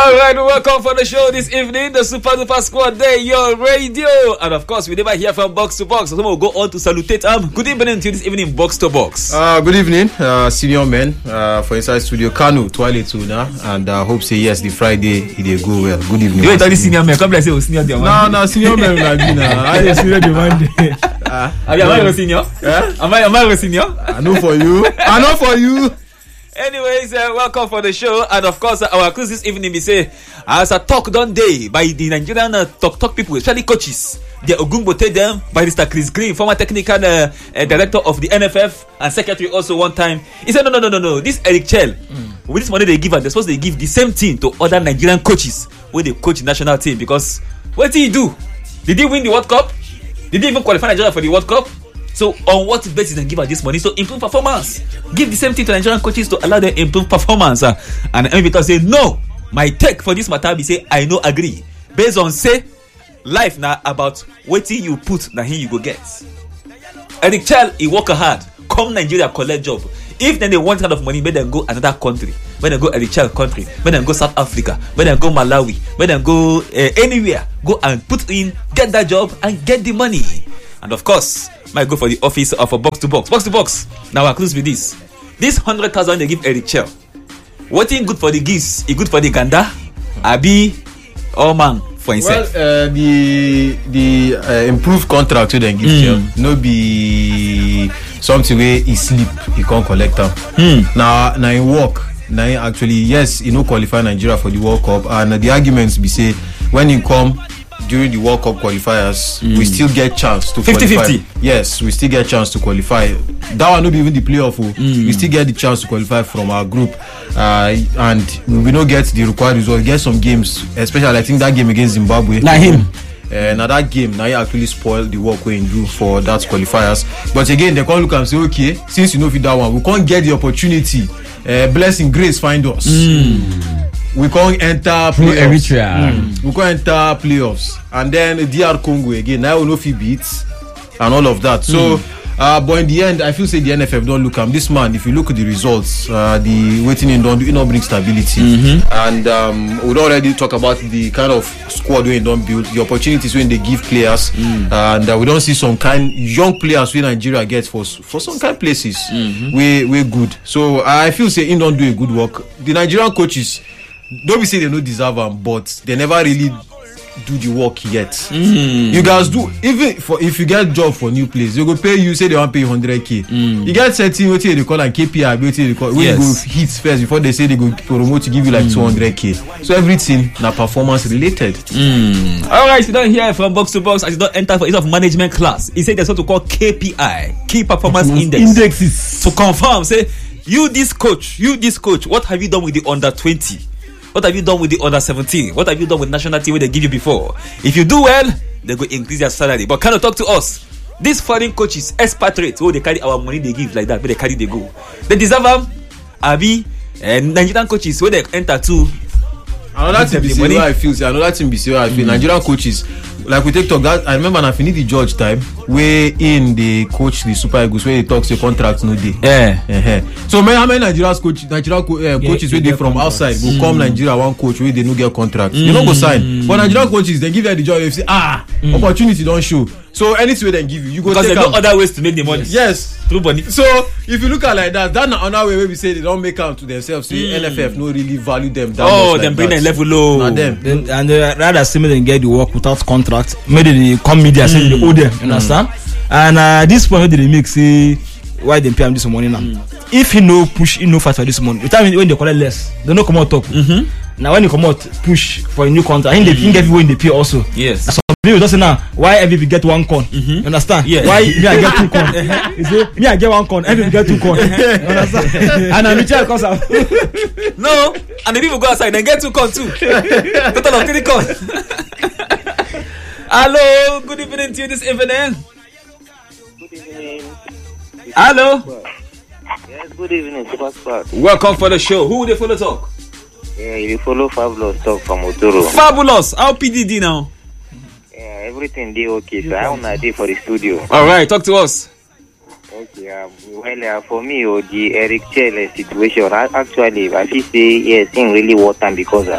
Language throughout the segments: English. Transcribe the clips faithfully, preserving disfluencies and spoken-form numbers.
All right, welcome for the show this evening. The Super Duper Squad Day, your radio. And of course, we never hear from Box to Box. So we'll go on to salutate. Um, good evening to you this evening, Box to Box. Uh, good evening, uh, senior men uh, for Inside Studio. Kanu, Twale Tuna. And I uh, hope say yes, the Friday, it will go well. Good evening. You ain't talking senior men. Come let's say, senior the one. No, no, senior men. I just senior the one day. Uh, am I a senior? Yeah? Am I, am I a senior? I know for you. I know for you. Anyways, uh, welcome for the show, and of course, uh, our cruise this evening we say as a talk done day by the Nigerian uh, talk talk people, especially coaches. The Ogumbote them by Mister Chris Green, former technical uh, uh, director of the N F F and secretary also one time. He said, no, no, no, no, no. This Eric Chell, mm. with this money they give, and they're supposed to give the same thing to other Nigerian coaches when they coach the national team. Because what did he do? Did he win the World Cup? Did he even qualify Nigeria for the World Cup? So on what basis and give her this money to improve performance? Give the same thing to Nigerian coaches to allow them improve performance. Uh, and M V P say no. My take for this matter be say I no agree. Based on say life now about what you put now here you go get. Eric Chell he work hard. Come Nigeria collect job. If then they want kind of money, make them go another country. Make them go Eric Chell country. Make them go South Africa. Make them go Malawi. Make them go uh, anywhere. Go and put in, get that job and get the money. And of course, might go for the office of a box to box. Box to box. Now I close with this. This hundred thousand they give Eric Chell. What is good for the geese? Is good for the Ganda? Abi, oh man, for himself. Well, uh, the the uh, improved contract they give mm. Chell no be something where he sleep, he can't collect them. Mm. Now, now he work. Now he actually yes, he no qualify Nigeria for the World Cup, and uh, the arguments be say when he come. During the World Cup qualifiers, mm. we still get chance to fifty qualify. fifty Yes, we still get chance to qualify. That one not be even the playoff. Mm. We still get the chance to qualify from our group, uh, and we don't get the required result. Get some games, especially I think that game against Zimbabwe. Like him. Uh, now that game, now he actually spoiled the work we do for that qualifiers. But again, they can't look and say, okay, since you know that one, we can't get the opportunity. Uh, blessing, grace, find us. Mm. We can't enter playoffs. Mm. We can't enter playoffs. And then D R Congo again. Now we know if he beats and all of that. So, mm. uh, but in the end, I feel say the N F F don't look at this man. If you look at the results, uh, the waiting in don't do not bring stability. Mm-hmm. And um, we already talk about the kind of squad we don't build, the opportunities when they give players, mm. and uh, we don't see some kind young players when Nigeria gets for for some kind of places. Mm-hmm. We we good. So I feel say he don't do a good work. The Nigerian coaches. Don't be say they don't deserve them, but they never really do the work yet. Mm. You guys do even for if you get job for new place, they go pay you. Say they want pay one hundred k. Mm. You get setting what they call like K P I, what they call when yes. you go hits first before they say they go promote to give you like mm. two hundred k. So everything na performance related. Mm. All right, you don't hear from box to box as you don't enter for of management class. He said there's what to call K P I, key performance index. Indexes to confirm. Say you this coach, you this coach. What have you done with the under twenty? What have you done with the under seventeen? What have you done with national team where they give you before? If you do well, they go increase their salary. But can you talk to us? These foreign coaches, expatriates, who they carry our money they give like that, where they carry they go. They deserve them. Abi, and Nigerian coaches where they enter to. Another thing be say where I feel. Another thing be say where I feel. Mm. Nigerian coaches, like we take talk that I remember na Finidi George time where in the coach the Super Eagles where they talk say contracts no day. Yeah. Uh-huh. So how many Nigerian coach Nigerian co- uh, coaches yeah, where they from contracts. Outside will mm. come Nigeria one coach where they no get contracts. Mm. You no go sign. But Nigerian coaches they give you the job. They say ah mm. opportunity don't show. So anything they give you, you go because take there's no other ways to make the money. Yes. True money. So if you look at like that, that's another way where we say they don't make out to themselves. So mm. N F F no really value them that oh, much. Oh, them bring them level low. Not them. Then, and they rather see me than get the work without contract. Maybe they come media mm. say they owe them. You mm. understand? And uh, this point where they make say why they pay him this money now. Mm. If he no push, he no fight for this money. The time when they collect less, they no come out talk. Mm-hmm. Now when you come out push for a new contract, I think mm. they get everyone they pay also. Yes. So people just say now why M V P get one con? Mm-hmm. You understand? Yes. Why me I get two con? You say me I get one con, M V P get two con. You understand? And then Michelle comes out. No, and the people go outside and get two con too. Total of three con. Hello, good evening to you this evening. Good evening. Hello. Yes, good evening, Super Squad. Welcome for the show. Who will they follow talk? Yeah, you follow Fabulous talk from Otoro. Fabulous. How P D D now? Yeah, everything did okay. So I have an idea for the studio. All right, talk to us. Okay, um, well, uh, for me, oh, the Eric Chell situation, I, actually, I feel say yes, thing really worth time because uh,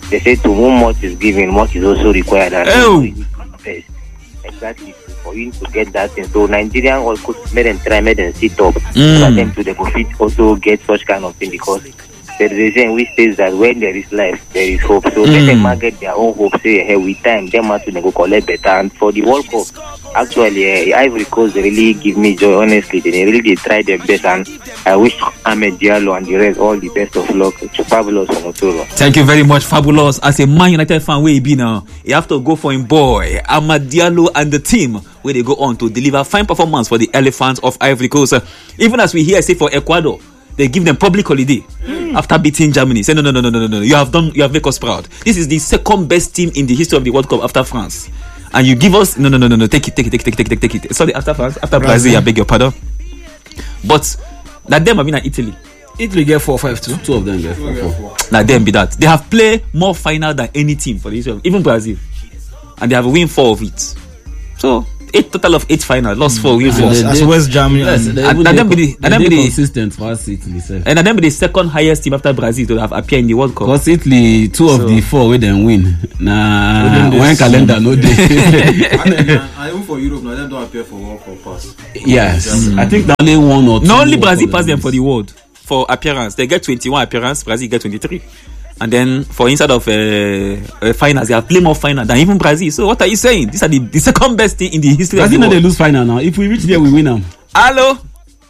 they say to whom much is given, much is also required. And Oh. Exactly. For you to get that thing. So Nigerian all could made them try, made them sit up. Mm. For them to the profit also get such kind of thing, because there is a saying which says that when there is life, there is hope. So Mm. let them get their own hope. Say, hey, with time, them have to go collect better. And for the World Cup, actually, uh, Ivory Coast they really give me joy. Honestly, they really they try their best, and I wish Ahmed Diallo and the rest all the best of luck. It's fabulous for Motoro. Thank you very much, Fabulous. As a Man United fan, where he be now, you have to go for him boy, Amad Diallo and the team, where they go on to deliver fine performance for the Elephants of Ivory Coast. Uh, even as we hear say for Ecuador, they give them public holiday mm. after beating Germany. Say no, no, no, no, no, no, no. You have done, you have made us proud. This is the second best team in the history of the World Cup after France, and you give us no, no, no, no, no. Take it, take it, take it, take it, take it, take it. Sorry, after France, after Brazil, Brazil I beg your pardon. But now them have been at Italy. Italy get four five two. Two of them get four four. Now them be that. They have played more final than any team for the history of even Brazil, and they have win four of it. So eight total of eight final, lost four, win four. As, as West Germany. Yes, and, they and even them they be the- co- and them they be the- consistent for us Italy sef. And then be the second highest team after Brazil to have appeared in the World Cup. Because Italy, two of So- the four wey dem win. Nah, Within this- when calendar no dey. and, and, and even for Europe now, them don't appear for World Cup pass. Yes, I think na only one or two. Not only World Brazil Cup pass them winners. for the world for appearance. They get twenty-one appearance, Brazil get twenty-three. And then for inside of uh, uh, finals, they have played more final than even Brazil. So what are you saying? These are the, the second best team in the history Brazil of no the dey world. lose final now. If we reach there, we win am. Hello?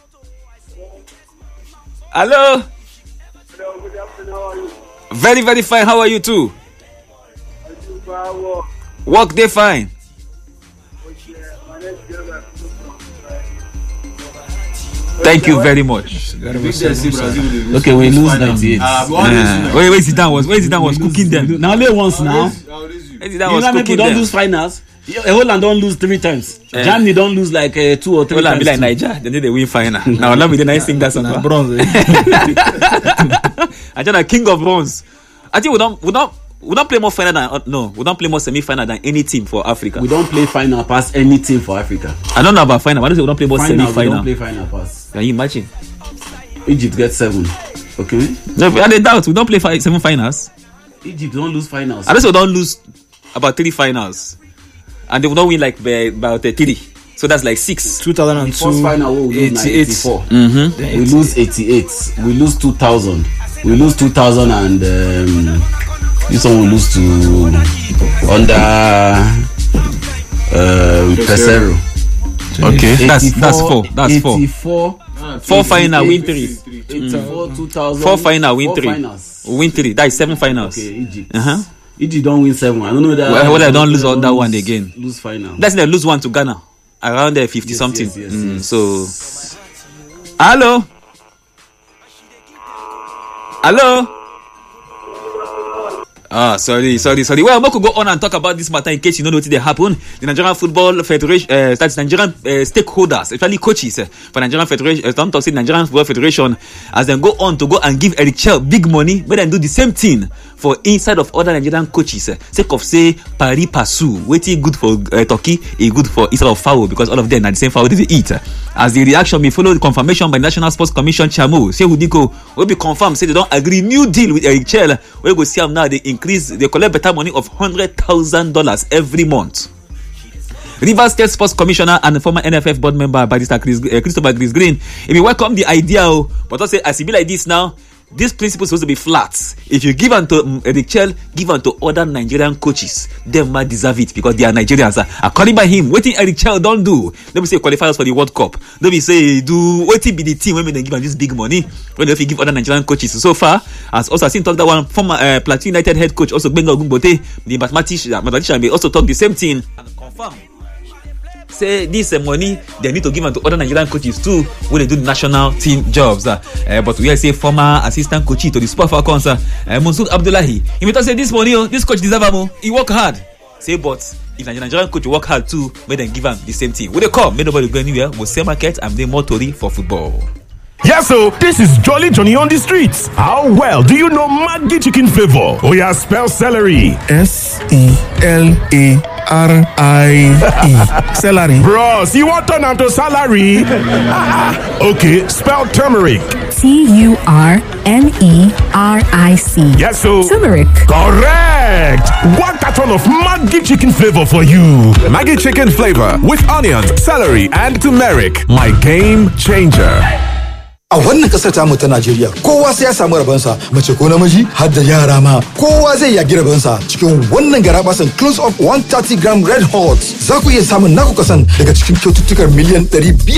Hello? Very, very fine. How are you too? Work day fine. Thank you very much. Okay, we lose ninety-eight. Uh, wait, wait, Zidane was, wait, Zidane was cooking them. Na only once now. Wait, Zidane You was know make we cooking don them. lose finals. Holland don lose three times. Eh. Germany don lose like uh, two or three Well, I times. be like too. Niger. They need they win final. Now, let me the nice thing that's on. na bronze. I tell you, king of bronze. I think we don't, we don't, we don't play more final than uh, no, we don't play more semi-final than any team for Africa. We don play final pass any team for Africa. I don't know about final, but I don't say we don't play more Final, we semi-final. don play final pass. Can you imagine? Egypt get seven. Okay, No, I dey doubt we don't play five, seven finals. Egypt don lose finals. I don't say we don't lose about three finals, and they will not win like by about uh, three. So that's like six. two thousand two. First final wey we lose na eighty-eight. eighty-four. Mm-hmm. We lose eighty-eight. We lose two thousand. We lose two thousand and um, this one we lose to under uh, Pesero. Okay, that's that's four. That's four. eighty-four. Four final, win three. eighty-four, two thousand. Four final, win four three. Finals. Win three. That is seven finals. Okay, Egypt. Uh-huh. Egypt don't win seven. I don't know that. Well, well, they don't lose they all that one again. Lose final. That's they lose one to Ghana around there fifty Yes, something. yes, yes, Mm, yes. So, hello, hello. Ah, sorry, sorry, sorry. Well, we could go on and talk about this matter in case you know what they happen. The Nigerian Football Federation, uh, that's Nigerian uh, stakeholders, especially coaches uh, for Nigerian Federation, uh, don't talk say Nigerian Football Federation, as they go on to go and give Eric Chell big money, but then do the same thing for inside of other Nigerian coaches. Uh, sake of say Paris Pasu, waiting good for uh, Turkey, is good for instead of foul because all of them are the same foul they eat. Uh, as the reaction may follow the confirmation by National Sports Commission Chairman Shehu Diko will be confirmed say they don't agree new deal with Eric Chell. We go see them now they increase, they collect better money of hundred thousand dollars every month. Rivers State Sports Commissioner and former N F F board member Barrister Chris, uh, Christopher Chris Green, if you welcome the idea, oh, but also as it be like this now, this principle is supposed to be flat. If you give unto um, Eric Chell, give unto other Nigerian coaches, they might deserve it because they are Nigerians. Uh, according by him, what Eric Chell don't do, let me say qualifiers for the World Cup. Let me say do what be the team when they give them this big money when if you give other Nigerian coaches. So far, as also I seen talk that one former uh, Plateau United head coach also Benga Ogumbote, the mathematician, mathematician may also talk the same thing and confirm. Say this uh, money they need to give them to other Nigerian coaches too when they do national team jobs. Uh, uh, but we say former assistant coach to the Super Falcons, uh, uh, Mansour Abdullahi. He may say this money, oh, this coach deserve him. He work hard. Say, but if the Nigerian coach work hard too, may then give him the same thing. When they come, may nobody go anywhere. We'll sell market and make more tori for football. Yes, so this is Jolly Johnny on the streets. How well do you know Maggi chicken flavor? Oh yeah, spell celery. S E L A R I E. Celery. Bros, you want turn am to salary? Okay, spell turmeric. T U R M E R I C. Yes, so. Turmeric. Correct. One carton of Maggi chicken flavor for you. Maggi chicken flavor with onions, celery, and turmeric. My game changer. A wannan kasar tamu ta Najeriya kowa sai ya samu rabansa mace ko namiji har da yara ma kowa zai yagi rabansa cikin wannan garabasan close up one thirty gram red hot za ku iya samun naku kasan daga cikin kyaututtukar miliyan ɗari biyar